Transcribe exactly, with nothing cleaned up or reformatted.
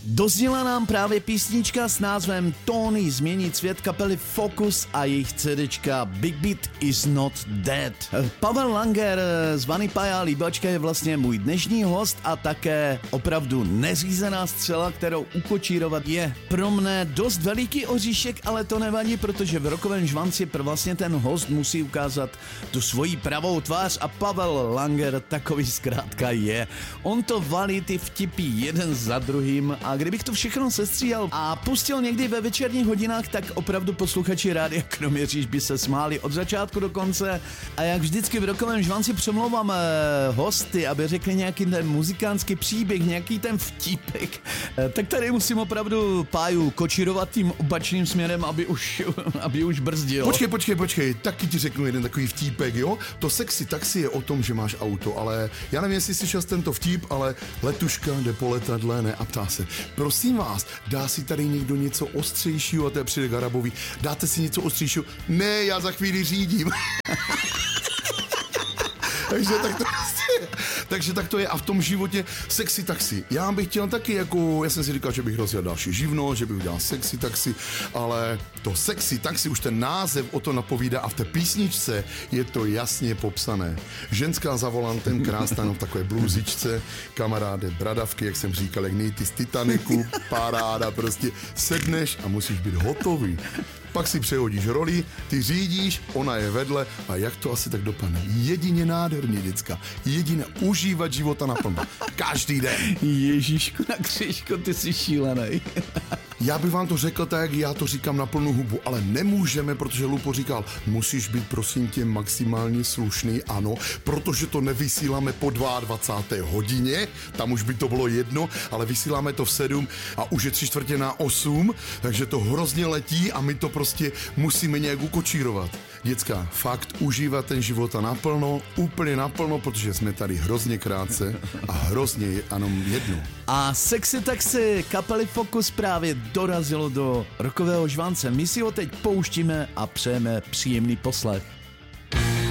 Dozněla nám právě písnička s názvem Tóny změnit svět kapely Focus a jejich CDčka Big Beat is not dead. Pavel Langer z Vany Paja Líbačka je vlastně můj dnešní host a také opravdu neřízená střela, kterou ukočírovat je pro mne dost veliký oříšek, ale to nevadí, protože v Rokovém žvanci vlastně ten host musí ukázat tu svoji pravou tvář a Pavel Langer takový zkrátka je. On to valí ty vtipy jeden za druhým a kdybych to všechno sestříhal a pustil někdy ve večerních hodinách, tak opravdu posluchači Rádia Kroměříž by se smáli od začátku do konce. A jak vždycky v Rokovém žvanci přemlouvám eh, hosty, aby řekli nějaký ten muzikánský příběh, nějaký ten vtípek, eh, tak tady musím opravdu Páju kočírovat tím opačným směrem, aby už, aby už brzdil. Počkej, počkej, počkej, taky ti řeknu jeden takový vtípek, jo? To sexy taxi je o tom, že máš auto, ale já nevím, jestli slyšel tento vtip, ale letuška jde po letadle, ne, a ptá se, prosím vás, dá si tady někdo něco ostřejšího, a to je přijde Garabový, dáte si něco ostřejšího? Ne, já za chvíli řídím. Takže tak to je. Takže tak to je a v tom životě sexy taxi. Já bych chtěl taky jako, já jsem si říkal, že bych rozjel další živno, že bych udělal sexy taxi, ale to sexy taxi, už ten název o to napovídá a v té písničce je to jasně popsané. Ženská za volantem, krásná, no v takové bluzičce, kamaráde, bradavky, jak jsem říkal, jak nejty z Titaniku, paráda, prostě sedneš a musíš být hotový. Pak si přehodíš roli, ty řídíš, ona je vedle a jak to asi tak dopadne? Jedině nádherně, děcka. Jedině užívat života naplno. Každý den. Ježíšku na křížku, ty jsi šílenej. Já bych vám to řekl tak, jak já to říkám na plnou hubu, ale nemůžeme, protože Lupo říkal, musíš být prosím tě maximálně slušný, ano, protože to nevysíláme po dvacáté druhé hodině, tam už by to bylo jedno, ale vysíláme to v sedm a už je tři čtvrtě na osm, takže to hrozně letí a my to prostě musíme nějak ukočírovat. Děcka, fakt užívat ten života naplno, úplně naplno, protože jsme tady hrozně krátce a hrozně jenom jedno. A sexy taxi kapely Focus právě dorazilo do Rokového žvance. My si ho teď pouštíme a přejeme příjemný poslech.